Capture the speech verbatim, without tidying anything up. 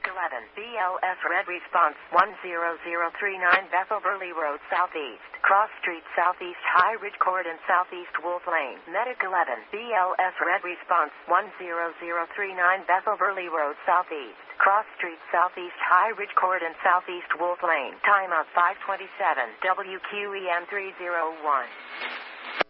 Medic eleven, B L S Red Response one zero zero three nine Bethel Burley Road Southeast, Cross Street Southeast High Ridge Court and Southeast Wolf Lane. Medic eleven, B L S Red Response one zero zero three nine Bethel Burley Road Southeast, Cross Street Southeast High Ridge Court and Southeast Wolf Lane. Time of five twenty-seven, W Q E M three oh one.